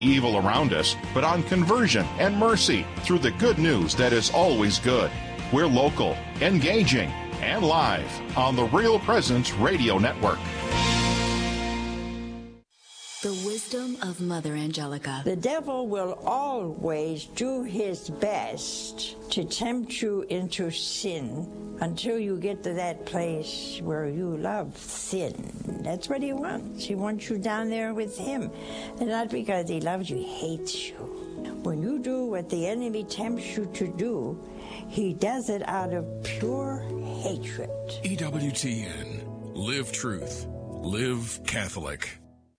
evil around us, but on conversion and mercy through the good news that is always good. We're local, engaging, and live on the Real Presence Radio Network. The wisdom of Mother Angelica. The devil will always do his best to tempt you into sin until you get to that place where you love sin. That's what he wants. He wants you down there with him. And not because he loves you, he hates you. When you do what the enemy tempts you to do, he does it out of pure hatred. EWTN. Live truth. Live Catholic.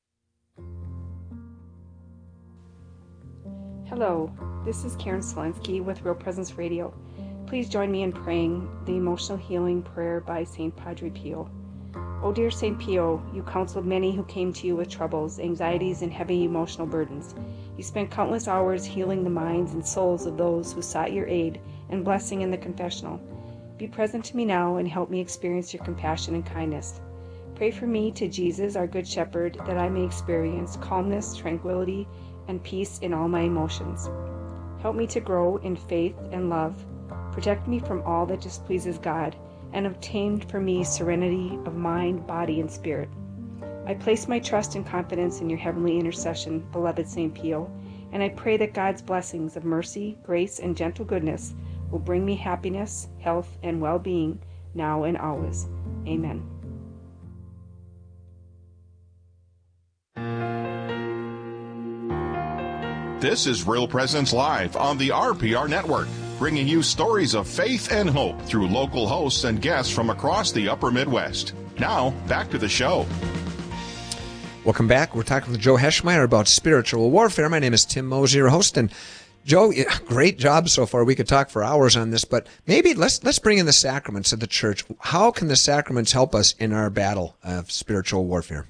Hello, this is Karen Selensky with Real Presence Radio. Please join me in praying the emotional healing prayer by St. Padre Pio. O dear St. Pio, you counseled many who came to you with troubles, anxieties, and heavy emotional burdens. You spent countless hours healing the minds and souls of those who sought your aid and blessing in the confessional. Be present to me now and help me experience your compassion and kindness. Pray for me to Jesus, our Good Shepherd, that I may experience calmness, tranquility, and peace in all my emotions. Help me to grow in faith and love. Protect me from all that displeases God, and obtain for me serenity of mind, body, and spirit. I place my trust and confidence in your heavenly intercession, beloved St. Pio, and I pray that God's blessings of mercy, grace, and gentle goodness will bring me happiness, health, and well-being now and always. Amen. This is Real Presence Live on the RPR Network, bringing you stories of faith and hope through local hosts and guests from across the upper Midwest. Now, back to the show. Welcome back. We're talking with Joe Heschmeyer about spiritual warfare. My name is Tim Mosier, your host. And Joe, great job so far. We could talk for hours on this, but maybe let's bring in the sacraments of the church. How can the sacraments help us in our battle of spiritual warfare?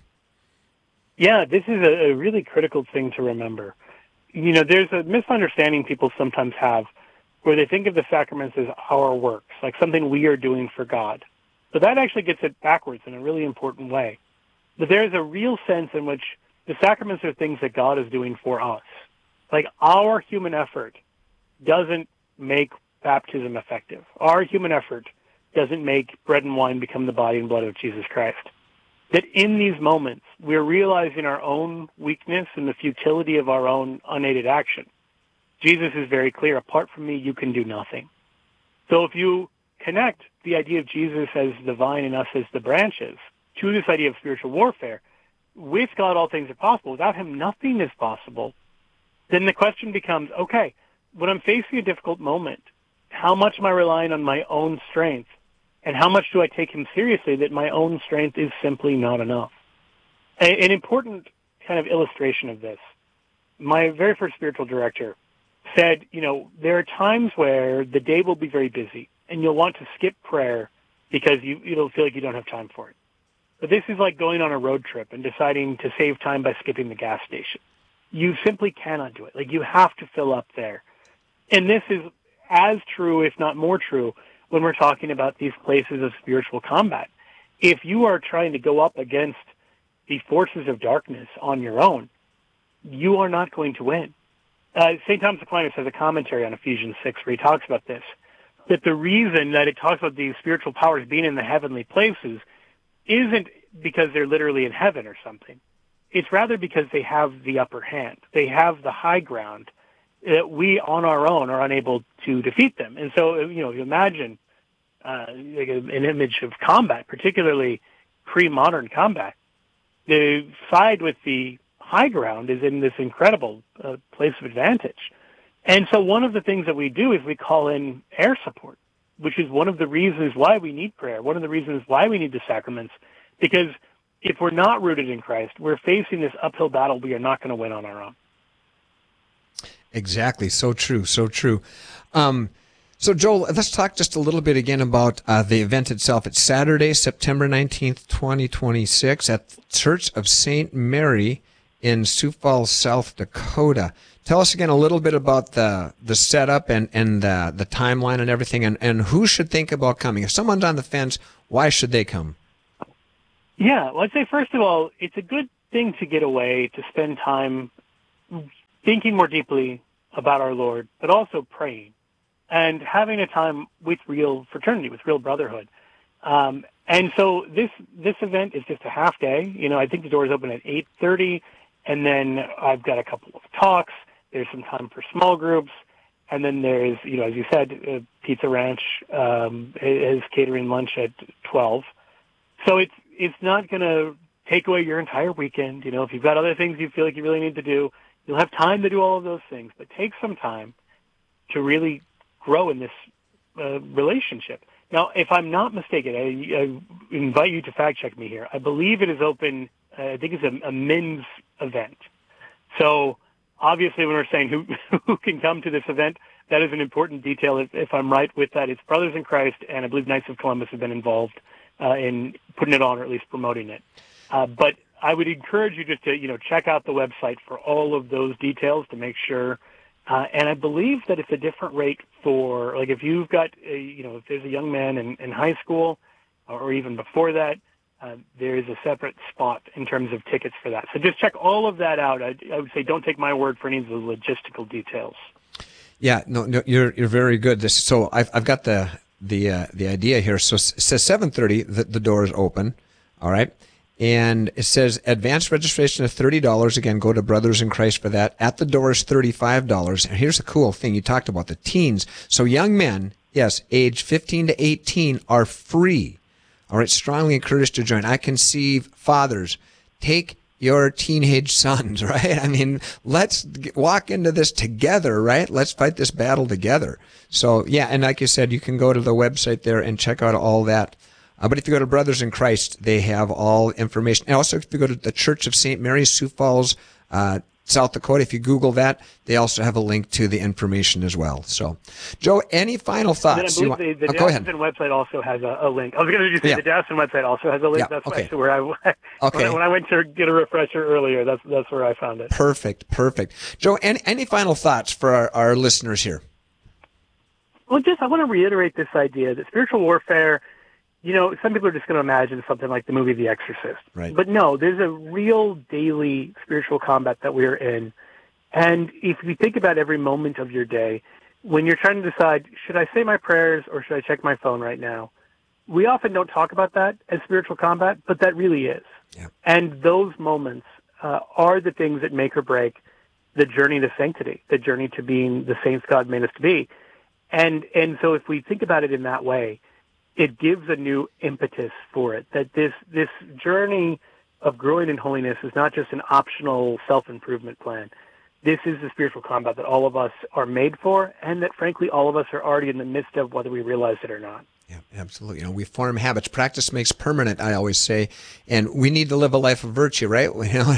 Yeah, this is a really critical thing to remember. You know, there's a misunderstanding people sometimes have where they think of the sacraments as our works, like something we are doing for God. But that actually gets it backwards in a really important way. But there's a real sense in which the sacraments are things that God is doing for us. Like our human effort doesn't make baptism effective. Our human effort doesn't make bread and wine become the body and blood of Jesus Christ. That in these moments, we're realizing our own weakness and the futility of our own unaided action. Jesus is very clear, apart from me, you can do nothing. So if you connect the idea of Jesus as the vine and us as the branches to this idea of spiritual warfare, with God all things are possible, without him nothing is possible, then the question becomes, okay, when I'm facing a difficult moment, how much am I relying on my own strength? And how much do I take him seriously that my own strength is simply not enough? An important kind of illustration of this, my very first spiritual director said, you know, there are times where the day will be very busy and you'll want to skip prayer because you'll feel like you don't have time for it. But this is like going on a road trip and deciding to save time by skipping the gas station. You simply cannot do it. Like, you have to fill up there. And this is as true, if not more true, when we're talking about these places of spiritual combat. If you are trying to go up against the forces of darkness on your own, you are not going to win. St. Thomas Aquinas has a commentary on Ephesians 6 where he talks about this, that the reason that it talks about these spiritual powers being in the heavenly places isn't because they're literally in heaven or something. It's rather because they have the upper hand. They have the high ground that we on our own are unable to defeat them. And so, you know, you imagine like an image of combat, particularly pre-modern combat. The side with the high ground is in this incredible place of advantage. And so one of the things that we do is we call in air support, which is one of the reasons why we need prayer, one of the reasons why we need the sacraments, because if we're not rooted in Christ, we're facing this uphill battle we are not going to win on our own. Exactly. So true. So true. So, Joel, let's talk just a little bit again about the event itself. It's Saturday, September 19th, 2026 at the Church of St. Mary in Sioux Falls, South Dakota. Tell us again a little bit about the setup and the timeline and everything, and who should think about coming. If someone's on the fence, why should they come? Yeah, well, I'd say, first of all, it's a good thing to get away, to spend time thinking more deeply about our Lord, but also praying and having a time with real fraternity, with real brotherhood. And so this event is just a half day. I think the doors open at 8:30, and then I've got a couple of talks. There's some time for small groups, and then there's, as you said, Pizza Ranch is catering lunch at 12. So it's not going to take away your entire weekend. If you've got other things you feel like you really need to do, you'll have time to do all of those things. But take some time to really grow in this relationship. Now, if I'm not mistaken, I invite you to fact check me here. I believe it is open. I think it's a men's event. So obviously, when we're saying who can come to this event, that is an important detail. If I'm right with that, it's Brothers in Christ, and I believe Knights of Columbus have been involved in putting it on, or at least promoting it. But I would encourage you just to check out the website for all of those details to make sure. And I believe that it's a different rate for, like, if you've got, if there's a young man in high school or even before that, there is a separate spot in terms of tickets for that. So just check all of that out. I would say don't take my word for any of the logistical details. Yeah, no, you're very good. So I've got the idea here. So it says 7:30 the door is open. All right. And it says advanced registration of $30. Again, go to Brothers in Christ for that. At the door is $35. And here's the cool thing. You talked about the teens. So young men, yes, age 15 to 18 are free. All right, strongly encouraged to join. I conceive fathers, take your teenage sons, right? I mean, let's walk into this together, right? Let's fight this battle together. So, yeah, and like you said, you can go to the website there and check out all that. But if you go to Brothers in Christ, they have all information. And also, if you go to the Church of St. Mary, Sioux Falls, South Dakota, if you Google that, they also have a link to the information as well. So, Joe, any final thoughts? I believe the Dowson website also has a link. I was going to say the Dowson website also has a link. That's actually where when I went to get a refresher earlier, that's where I found it. Perfect. Joe, any final thoughts for our listeners here? Well, I want to reiterate this idea that spiritual warfare, some people are just going to imagine something like the movie The Exorcist. Right. But no, there's a real daily spiritual combat that we're in. And if you think about every moment of your day, when you're trying to decide, should I say my prayers or should I check my phone right now? We often don't talk about that as spiritual combat, but that really is. Yeah. And those moments are the things that make or break the journey to sanctity, the journey to being the saints God made us to be. And so if we think about it in that way, it gives a new impetus for it, that this journey of growing in holiness is not just an optional self-improvement plan. This is the spiritual combat that all of us are made for, and that, frankly, all of us are already in the midst of, whether we realize it or not. Yeah, absolutely. We form habits. Practice makes permanent, I always say. And we need to live a life of virtue, right?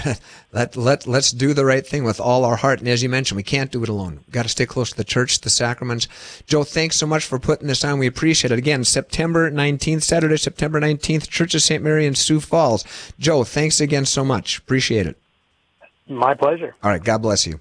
Let's do the right thing with all our heart. And as you mentioned, we can't do it alone. We've got to stay close to the church, the sacraments. Joe, thanks so much for putting this on. We appreciate it. Again, September 19th, Saturday, September 19th, Church of St. Mary in Sioux Falls. Joe, thanks again so much. Appreciate it. My pleasure. All right. God bless you.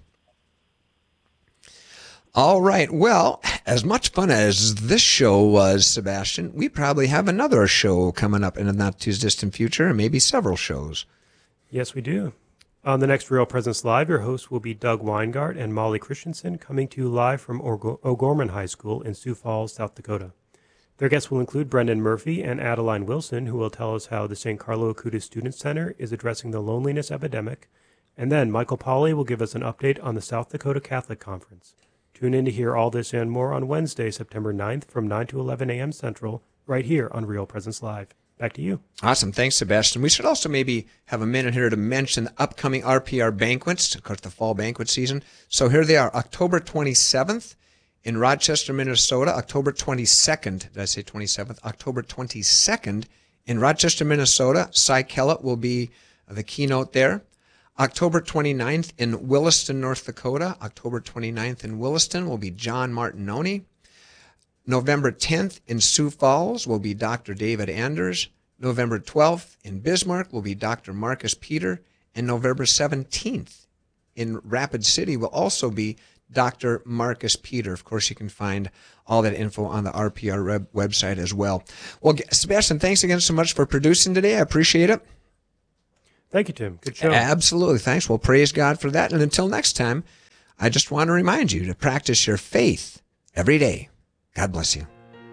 All right. Well, as much fun as this show was, Sebastian, we probably have another show coming up in the not too distant future, and maybe several shows. Yes, we do. On the next Real Presence Live, your hosts will be Doug Weingart and Molly Christensen, coming to you live from O'Gorman High School in Sioux Falls, South Dakota. Their guests will include Brendan Murphy and Adeline Wilson, who will tell us how the St. Carlo Acutis Student Center is addressing the loneliness epidemic. And then Michael Pauley will give us an update on the South Dakota Catholic Conference. Tune in to hear all this and more on Wednesday, September 9th from 9 to 11 a.m. Central, right here on Real Presence Live. Back to you. Awesome. Thanks, Sebastian. We should also maybe have a minute here to mention the upcoming RPR banquets, of course, the fall banquet season. So here they are, October 27th in Rochester, Minnesota, October 22nd. Did I say 27th? October 22nd in Rochester, Minnesota. Cy Kellett will be the keynote there. October 29th in Williston, North Dakota. October 29th in Williston will be John Martinoni. November 10th in Sioux Falls will be Dr. David Anders. November 12th in Bismarck will be Dr. Marcus Peter. And November 17th in Rapid City will also be Dr. Marcus Peter. Of course, you can find all that info on the RPR website as well. Well, Sebastian, thanks again so much for producing today. I appreciate it. Thank you, Tim. Good show. Absolutely. Thanks. Well, praise God for that. And until next time, I just want to remind you to practice your faith every day. God bless you.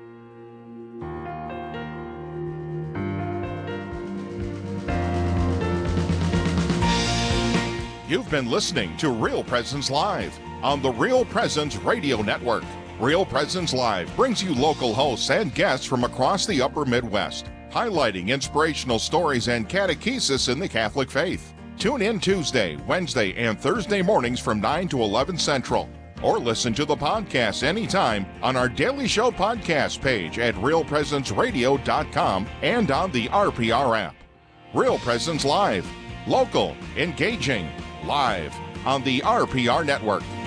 You've been listening to Real Presence Live on the Real Presence Radio Network. Real Presence Live brings you local hosts and guests from across the upper Midwest, highlighting inspirational stories and catechesis in the Catholic faith. Tune in Tuesday, Wednesday, and Thursday mornings from 9 to 11 Central. Or listen to the podcast anytime on our Daily Show podcast page at realpresenceradio.com and on the RPR app. Real Presence Live. Local, engaging, live on the RPR Network.